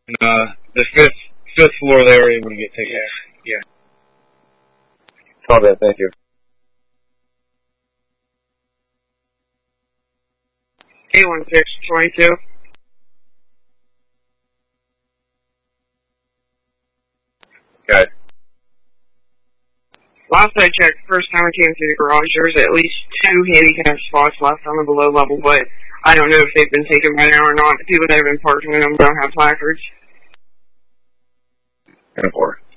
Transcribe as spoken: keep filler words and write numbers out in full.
Uh, the fifth fifth floor area would get taken. Yeah, yeah. Call that, thank you. eight one six twenty-two. Okay. Last I checked, first time I came to the garage, there was at least two handicap spots left on the below level, but I don't know if they've been taken by now or not. The people that have been parking in them don't have placards. ten four.